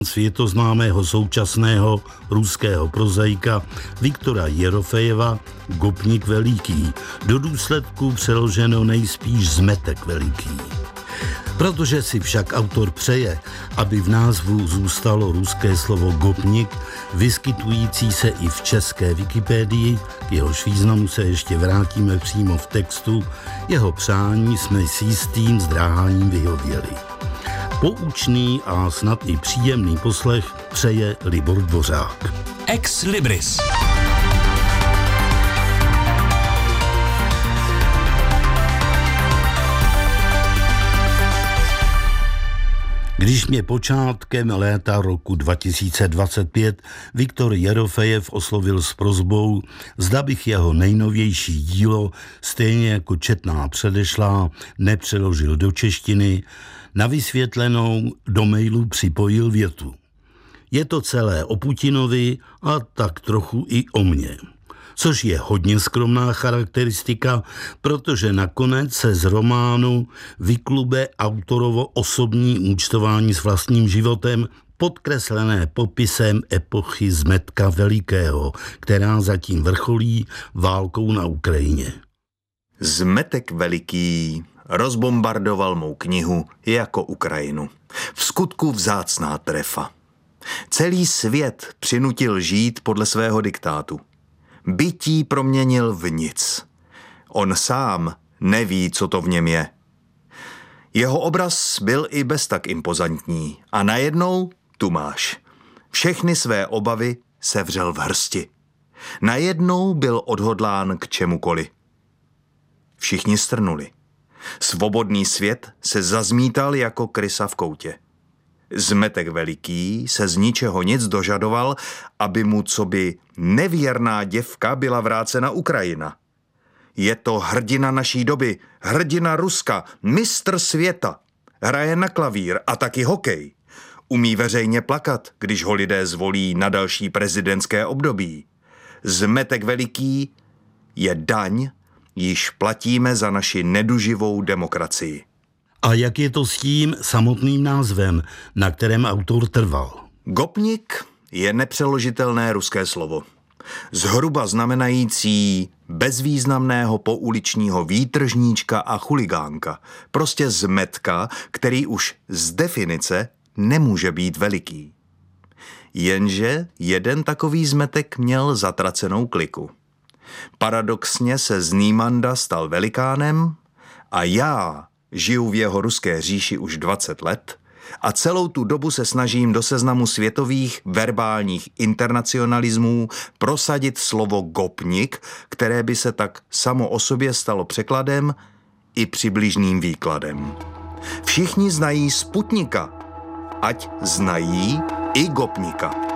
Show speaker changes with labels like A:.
A: světoznámého současného ruského prozaika Viktora Jerofejeva Gopnik veliký, do důsledku přeloženo nejspíš zmetek veliký. Protože si však autor přeje, aby v názvu zůstalo ruské slovo gopnik, vyskytující se i v české Wikipedii, k jehož významu se ještě vrátíme přímo v textu, jeho přání jsme s jistým zdráháním vyhověli. Poučný a snad i příjemný poslech přeje Libor Dvořák.
B: Ex Libris.
A: Když mě počátkem léta roku 2025 Viktor Jerofejev oslovil s prosbou, zda bych jeho nejnovější dílo, stejně jako četná předešlá, nepřeložil do češtiny, na vysvětlenou do mailu připojil větu. Je to celé o Putinovi a tak trochu i o mně. Což je hodně skromná charakteristika, protože nakonec se z románu vyklube autorovo osobní účtování s vlastním životem, podkreslené popisem epochy zmetka velikého, která zatím vrcholí válkou na Ukrajině.
C: Zmetek veliký rozbombardoval mou knihu jako Ukrajinu. V skutku vzácná trefa. Celý svět přinutil žít podle svého diktátu. Bytí proměnil v nic. On sám neví, co to v něm je. Jeho obraz byl i bez tak impozantní a najednou tu máš. Všechny své obavy sevřel v hrsti. Najednou byl odhodlán k čemukoli. Všichni strnuli. Svobodný svět se zazmítal jako krysa v koutě. Zmetek veliký se z ničeho nic dožadoval, aby mu coby nevěrná děvka byla vrácena Ukrajina. Je to hrdina naší doby, hrdina Ruska, mistr světa. Hraje na klavír a taky hokej. Umí veřejně plakat, když ho lidé zvolí na další prezidentské období. Zmetek veliký je daň, již platíme za naši neduživou demokracii.
A: A jak je to s tím samotným názvem, na kterém autor trval?
C: Gopnik je nepřeložitelné ruské slovo. Zhruba znamenající bezvýznamného pouličního výtržníčka a chuligánka. Prostě zmetka, který už z definice nemůže být veliký. Jenže jeden takový zmetek měl zatracenou kliku. Paradoxně se z Nímanda stal velikánem a já žiju v jeho ruské říši už 20 let a celou tu dobu se snažím do seznamu světových verbálních internacionalismů prosadit slovo gopnik, které by se tak samo o sobě stalo překladem i přibližným výkladem. Všichni znají Sputnika, ať znají i gopnika.